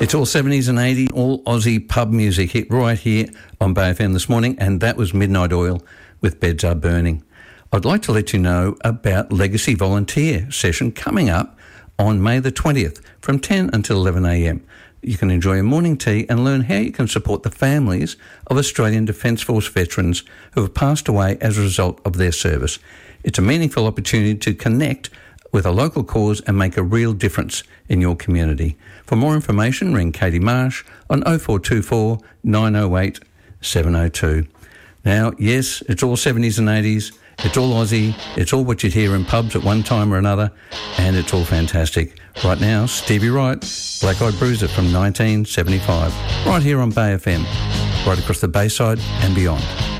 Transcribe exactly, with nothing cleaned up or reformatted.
It's all seventies and eighties, all Aussie pub music hit right here on Bay F M this morning, and that was Midnight Oil with Beds Are Burning. I'd like to let you know about Legacy Volunteer session coming up on May the twentieth from ten until eleven a m. You can enjoy a morning tea and learn how you can support the families of Australian Defence Force veterans who have passed away as a result of their service. It's a meaningful opportunity to connect with a local cause and make a real difference in your community. For more information, ring Katie Marsh on oh four two four, nine oh eight, seven oh two. Now, yes, it's all seventies and eighties, it's all Aussie, it's all what you'd hear in pubs at one time or another, and it's all fantastic. Right now, Stevie Wright, Black Eyed Bruiser from nineteen seventy-five, right here on Bay F M, right across the Bayside and beyond.